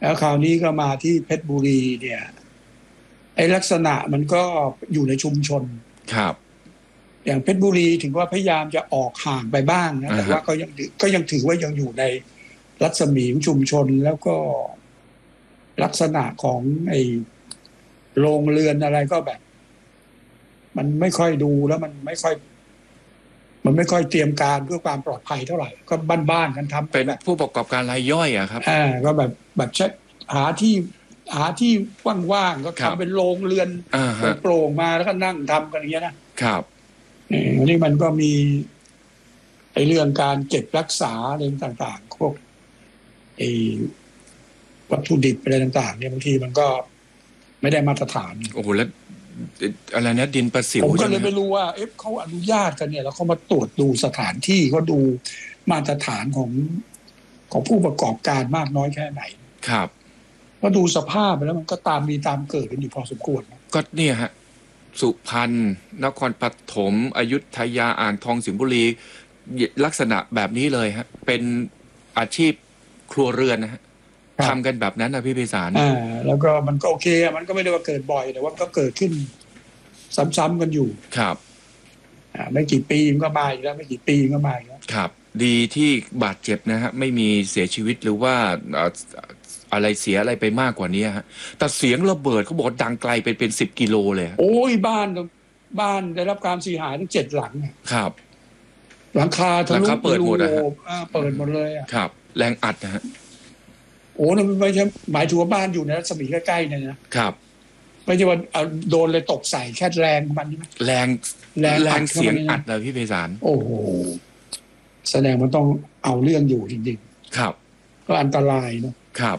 แล้วคราวนี้ก็มาที่เพชรบุรีเนี่ยไอ้ลักษณะมันก็อยู่ในชุมชนครับอย่างเพชรบุรีถึงว่าพยายามจะออกห่างไปบ้างนะแต่ว่าก็ยังถือว่ายังอยู่ในรัศมีของชุมชนแล้วก็ลักษณะของไอ้โรงเรือนอะไรก็แบบ มันไม่ค่อยดูแล้วมันไม่ค่อยเตรียมการเพื่อความปลอดภัยเท่าไหร่ก็บ้านๆกันทำเป็นผู้ประกอบการรายย่อยอะครับก็แบบใช้หาที่ว่างๆก็ทำเป็นโรงเรือนโปร่งมาแล้วก็นั่งทำกันอย่างเงี้ยนะครับอันนี้มันก็มีไอ้เรื่องการเก็บรักษาอะไรต่างๆพวกไอ้วัตถุดิบอะไรต่างๆเนี่ยบางทีมันก็ไม่ได้มาตรฐานโอ้โหแล้วอะไรนะดินประสิวผมก็เลยไม่รู้ว่าเขาอนุญาตกันเนี่ยแล้วเขามาตรวจดูสถานที่เขาดูมาตรฐานของผู้ประกอบการมากน้อยแค่ไหนครับก็ดูสภาพไปแล้วมันก็ตามมีตามเกิดกันอยู่พอสมควรก็เนี่ยฮะสุพรรณนครปฐมอยุธยาอ่างทองสิงห์บุรีลักษณะแบบนี้เลยฮะเป็นอาชีพครัวเรือนนะฮะทำกันแบบนั้นนะพี่ไพศาลแล้วก็มันก็โอเคมันก็ไม่ได้ว่าเกิดบ่อยแต่ว่าก็เกิดขึ้นซ้ำๆกันอยู่ครับไม่กี่ปีมันก็มาอีกแล้วไม่กี่ปีมันก็มาอีกแล้วครับดีที่บาดเจ็บนะฮะไม่มีเสียชีวิตหรือว่าอะไรเสียอะไรไปมากกว่านี้ฮะแต่เสียงระเบิดเขาบอกดังไกลเป็น10 กิโลเลยโอ้ยบ้านได้รับความเสียหายทั้ง7 หลังครับหลังคาทะลุเปิดหมดนะเปิดหมดเลยครับแรงอัดนะฮะโอ้นั่นไม่ใช่หมายถึงว่าบ้านอยู่ในรัศมีใกล้ๆเนี่ยนะครับไม่ใช่ว่าโดนเลยตกใส่แค่แรงมันแรงเสียงอัดเลยพี่ไพศาลโอ้โหแสดงมันต้องเอาเรื่องอยู่จริงๆครับก็อันตรายเนาะครับ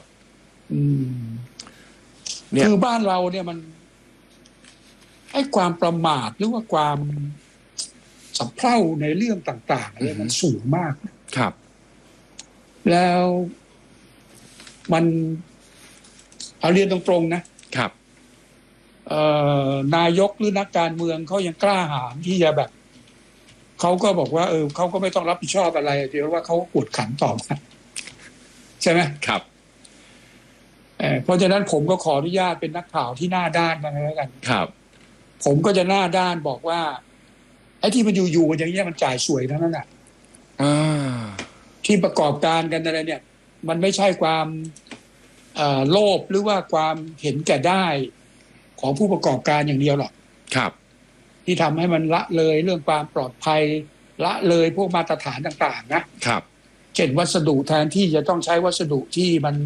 คือบ้านเราเนี่ยมันให้ความประมาทหรือว่าความสับเพร่าในเรื่องต่างๆเนี่ยมันสูงมากครับแล้วมันเอาเรียนตรงๆนะครับนายกหรือนักการเมืองเขายังกล้าหาญที่จะแบบเขาก็บอกว่าเขาก็ไม่ต้องรับผิดชอบอะไรเพราะว่าเขากวดขันต่อมาใช่ไหมครับเพราะฉะนั้นผมก็ขออนุญาตเป็นนักข่าวที่หน้าด้านมาแล้วกันครับผมก็จะหน้าด้านบอกว่าไอ้ที่มันอยู่ๆอย่างเงี้ยมันจ่ายสวยทั้งนั้นแหละที่ประกอบการกันอะไรเนี่ยมันไม่ใช่ความโลภหรือว่าความเห็นแก่ได้ของผู้ประกอบการอย่างเดียวหรอกครับที่ทำให้มันละเลยเรื่องความปลอดภัยละเลยพวกมาตรฐานต่างๆนะครับเช่นวัสดุแทนที่จะต้องใช้วัสดุที่มัน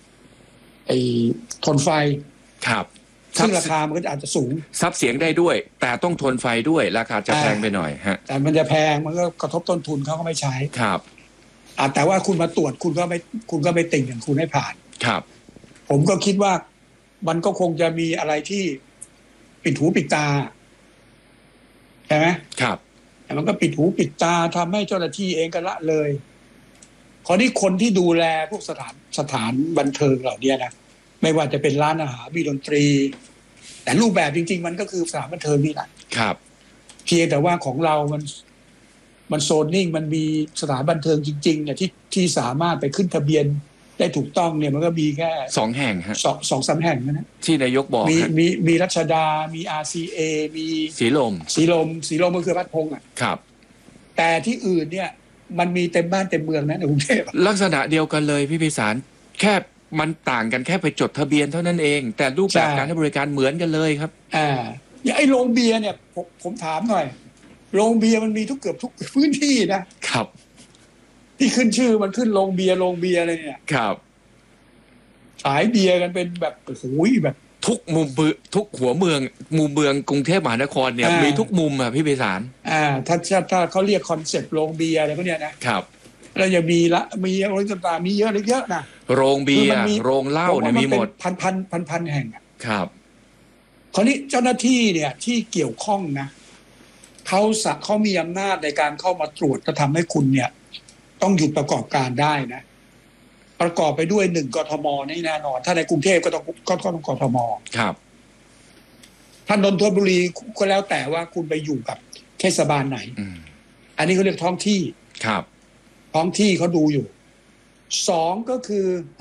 ทนไฟครับซึ่งราคามันก็อาจจะสูงซับเสียงได้ด้วยแต่ต้องทนไฟด้วยราคาจะแพงไปหน่อยฮะแต่มันจะแพงมันก็กระทบต้นทุนเขาก็ไม่ใช้ครับแต่ว่าคุณมาตรวจคุณก็ไม่ติ่งอย่างคุณให้ผ่านครับผมก็คิดว่ามันก็คงจะมีอะไรที่ปิดหูปิดตาใช่ไหมครับแต่มันก็ปิดหูปิดตาทำให้เจ้าหน้าที่เองก็ละเลยคราวนี้คนที่ดูแลพวกสถานบันเทิงเหล่านี้นะไม่ว่าจะเป็นร้านอาหารมีดนตรีแต่รูปแบบจริงๆมันก็คือสถานบันเทิงนี่แหละครับเพียงแต่ว่าของเรามันโซนนิ่งมันมีสถานบันเทิงจริงๆเนี่ยที่สามารถไปขึ้นทะเบียนได้ถูกต้องเนี่ยมันก็มีแค่ 2 แห่งฮะ 2-3 แห่งนะที่นายกบอกมีรัชดามี RCA มีสีลมก็คือพัดพงษ์ครับแต่ที่อื่นเนี่ยมันมีเต็มบ้านเต็มเมืองนะในกรุงเทพลักษณะเดียวกันเลยพี่ไพศาลแค่มันต่างกันแค่ไปจดทะเบียนเท่านั้นเองแต่รูปแบบการให้บริการเหมือนกันเลยครับอย่างไอ้โรงเบียร์เนี่ยผมถามหน่อยโรงเบียร์มันมีเกือบทุกพื้นที่นะครับที่ขึ้นชื่อมันขึ้นโรงเบียร์อะไรเนี่ยครับขายเบียร์กันเป็นแบบโอ้โหแบบทุกมุมทุกหัวเมืองมุมเมืองกรุงเทพมหานครเนี่ยมีทุกมุมอ่ะพี่ไพศาลถ้าเขาเรียกคอนเซ็ปต์โรงเบียร์อะไรพวกเนี้ยนะครับแล้วยังมีอะไรต่างๆมีเยอะนะโรงเบียร์โรงเหล้าเนี่ยมีหมดพันแห่งครับคราวนี้เจ้าหน้าที่เนี่ยที่เกี่ยวข้องนะเขามีอำนาจในการเข้ามาตรวจก็ทำให้คุณเนี่ยต้องหยุดประกอบการได้นะประกอบไปด้วย1 กทมนี่แน่นอนถ้าในกรุงเทพก็ต้องกทมครับท่านนนทบุรีก็แล้วแต่ว่าคุณไปอยู่กับเทศบาลไหนอันนี้เขาเรียกท้องที่ครับท้องที่เขาดูอยู่2ก็คือ